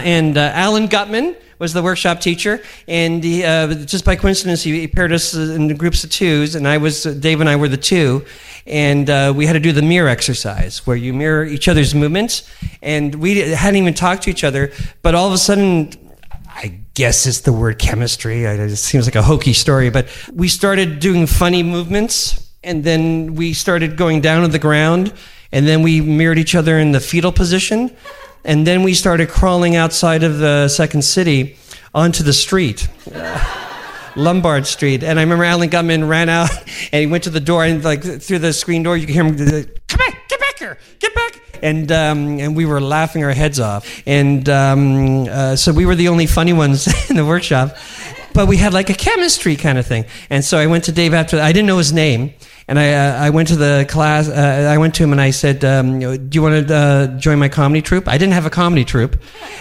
and Alan Gutman was the workshop teacher, and he, just by coincidence, he paired us in groups of twos, and Dave and I were the two, and we had to do the mirror exercise, where you mirror each other's movements, and we hadn't even talked to each other, but all of a sudden, I guess it's the word chemistry, it seems like a hokey story, but we started doing funny movements, and then we started going down to the ground, and then we mirrored each other in the fetal position, and then we started crawling outside of the Second City onto the street, Lombard Street. And I remember Alan Gutman ran out, and he went to the door, and like through the screen door, you could hear him, "Come back, get back here, get back!" And we were laughing our heads off. And so we were the only funny ones in the workshop. But we had like a chemistry kind of thing. And so I went to Dave after that. I didn't know his name. And I went to the class, I went to him and I said, do you want to join my comedy troupe? I didn't have a comedy troupe.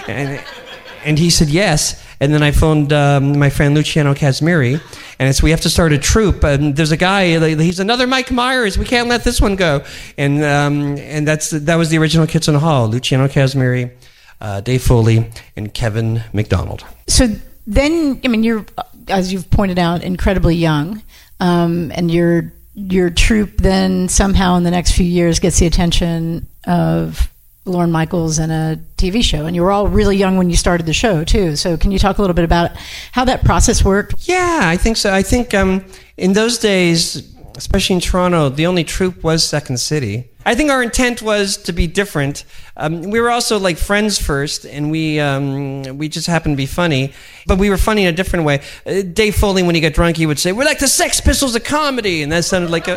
And he said yes. And then I phoned my friend Luciano Casimiri, and we have to start a troupe. And there's a guy, he's another Mike Myers. We can't let this one go. And that was the original Kitson Hall, Luciano Casimiri, Dave Foley, and Kevin McDonald. So then, I mean, you're, as you've pointed out, incredibly young, and your troupe then somehow in the next few years gets the attention of Lorne Michaels and a TV show. And you were all really young when you started the show, too. So can you talk a little bit about how that process worked? Yeah, I think so. I think in those days, especially in Toronto, the only troupe was Second City. I think our intent was to be different. We were also like friends first, and we just happened to be funny, but we were funny in a different way. Dave Foley, when he got drunk, he would say, "We're like the Sex Pistols of comedy," and that sounded like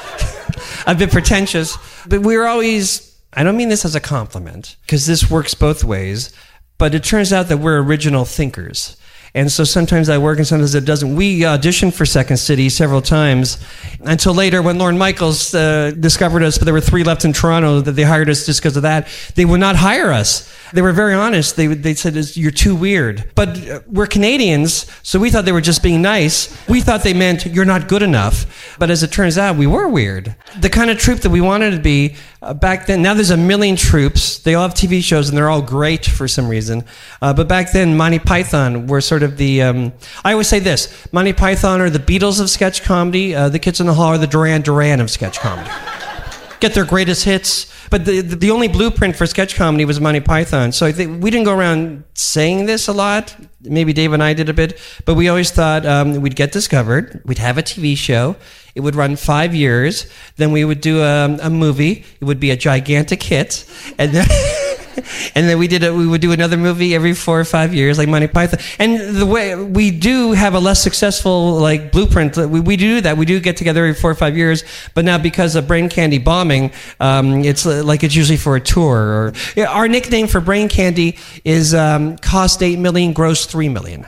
a bit pretentious. But we were always, I don't mean this as a compliment, because this works both ways, but it turns out that we're original thinkers. And so sometimes that works and sometimes it doesn't. We auditioned for Second City several times until later when Lorne Michaels discovered us, but there were 3 left in Toronto, that they hired us just because of that. They would not hire us. They were very honest. They said, "You're too weird." But we're Canadians, so we thought they were just being nice. We thought they meant, "You're not good enough." But as it turns out, we were weird. The kind of troupe that we wanted to be back then, now there's a million troupes. They all have TV shows, and they're all great for some reason. But back then, Monty Python were sort of the... I always say this, Monty Python are the Beatles of sketch comedy. The Kids in the Hall are the Duran Duran of sketch comedy. Get their greatest hits. But the only blueprint for sketch comedy was Monty Python. So I think we didn't go around saying this a lot. Maybe Dave and I did a bit. But we always thought we'd get discovered. We'd have a TV show. It would run 5 years. Then we would do a movie. It would be a gigantic hit. And then... And then we would do another movie every 4 or 5 years, like Monty Python. And the way we do have a less successful like blueprint, we do that. We do get together every 4 or 5 years, but now because of Brain Candy bombing, it's usually for a tour. Or our nickname for Brain Candy is cost $8 million, gross $3 million.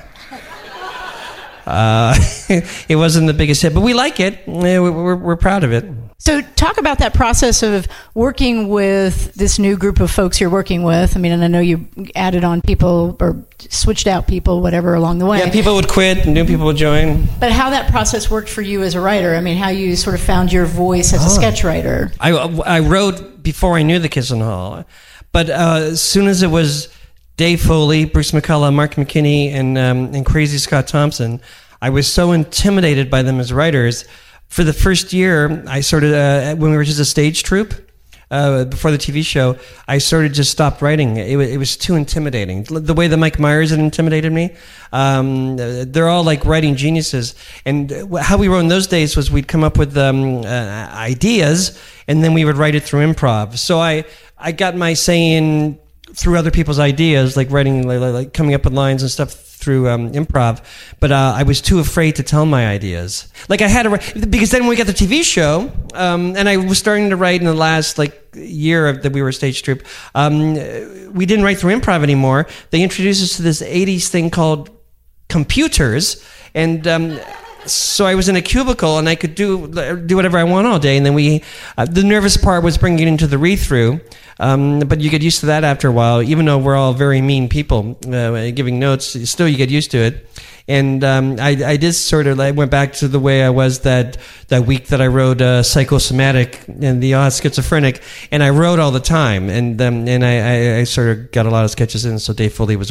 It wasn't the biggest hit, but we like it. We're proud of it. So talk about that process of working with this new group of folks you're working with. I mean, and I know you added on people or switched out people, whatever, along the way. Yeah, people would quit and new people would join. But how that process worked for you as a writer. I mean, how you sort of found your voice as a sketch writer. I wrote before I knew the Kitson Hall. But as soon as it was Dave Foley, Bruce McCullough, Mark McKinney, and Crazy Scott Thompson, I was so intimidated by them as writers. For the first year, I sort of, when we were just a stage troupe, before the TV show, I sort of just stopped writing. It was too intimidating. The way that Mike Myers had intimidated me, they're all like writing geniuses. And how we wrote in those days was we'd come up with ideas, and then we would write it through improv. So I got my saying through other people's ideas, like writing, like coming up with lines and stuff through improv, but I was too afraid to tell my ideas. Like I had to, because then when we got the TV show, and I was starting to write in the last year that we were a stage troupe, we didn't write through improv anymore. They introduced us to this 80s thing called computers, and so I was in a cubicle and I could do whatever I want all day. And then the nervous part was bringing it into the read-through. But you get used to that after a while, even though we're all very mean people giving notes, still you get used to it. And I did sort of, I went back to the way I was that week that I wrote Psychosomatic and the Schizophrenic, and I wrote all the time. And I sort of got a lot of sketches in, so Dave Foley was